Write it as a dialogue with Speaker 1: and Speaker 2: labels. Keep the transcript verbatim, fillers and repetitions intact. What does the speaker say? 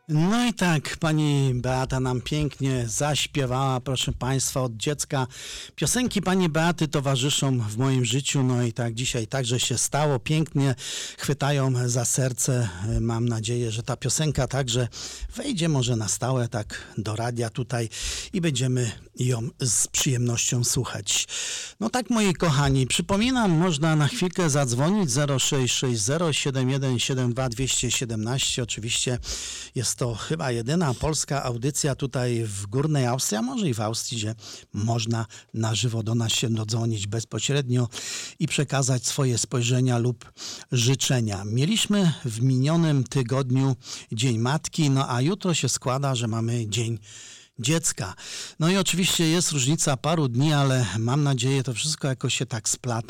Speaker 1: No i tak, pani Beata nam pięknie zaśpiewała, proszę państwa, od dziecka. Piosenki pani Beaty towarzyszą w moim życiu, no i tak dzisiaj także się stało, pięknie chwytają za serce. Mam nadzieję, że ta piosenka także wejdzie może na stałe tak do radia tutaj i będziemy ją z przyjemnością słuchać. No tak, moi kochani, przypominam, można na chwilkę zadzwonić zero sześć sześć zero siedem jeden siedem dwa dwa siedem jeden. Oczywiście jest to chyba jedyna polska audycja tutaj w Górnej Austrii, a może i w Austrii, gdzie można na żywo do nas się dodzwonić bezpośrednio i przekazać swoje spojrzenia lub życzenia. Mieliśmy w minionym tygodniu Dzień Matki, no a jutro się składa, że mamy Dzień Dziecka. No i oczywiście jest różnica paru dni, ale mam nadzieję, to wszystko jakoś się tak splata.